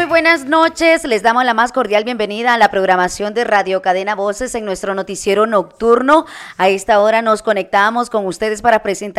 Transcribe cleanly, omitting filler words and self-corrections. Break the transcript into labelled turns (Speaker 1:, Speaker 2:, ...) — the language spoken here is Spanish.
Speaker 1: Muy buenas noches, les damos la más cordial bienvenida a la programación de Radio Cadena Voces en nuestro noticiero nocturno. A esta hora nos conectamos con ustedes para presentar